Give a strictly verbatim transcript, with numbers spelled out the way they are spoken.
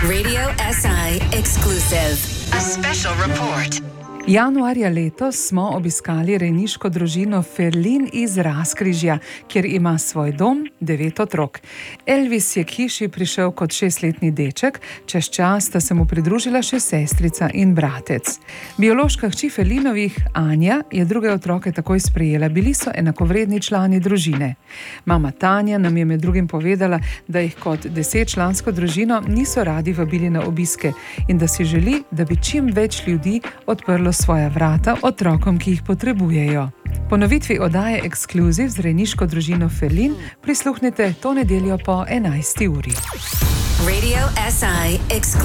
Radio S I exclusive. A special report. Januarja letos smo obiskali rejniško družino Ferlin iz Razkrižja, kjer ima svoj dom devet otrok. Elvis je k hiši prišel kot šestletni deček, čez čas sta se mu pridružila še sestrica in bratec. Biološka hči Ferlinovih, Anja, je druge otroke takoj sprejela, bili so enakovredni člani družine. Mama Tanja nam je med drugim povedala, da jih kot desetčlansko družino niso radi vabili na obiske in da si želi, da bi čim več ljudi odprlo svoja vrata otrokom, ki jih potrebujejo. Ponovitvi oddaje Ekskluziv z rejniško družino Ferlin prisluhnite to nedeljo po enajsti uri. Radio S I exclusive.